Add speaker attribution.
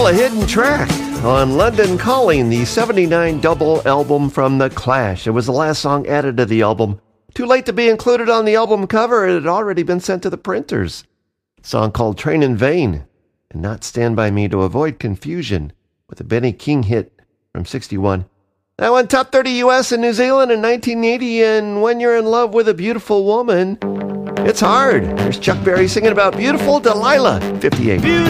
Speaker 1: Well, a hidden track on London Calling, the 79 double album from The Clash. It was the last song added to the album. Too late to be included on the album cover. It had already been sent to the printers. A song called Train in Vain, and not Stand By Me to avoid confusion with a Benny King hit from 61. That went top 30 U.S. and New Zealand in 1980, and When You're in Love with a Beautiful Woman, it's hard. There's Chuck Berry singing about Beautiful Delilah, 58.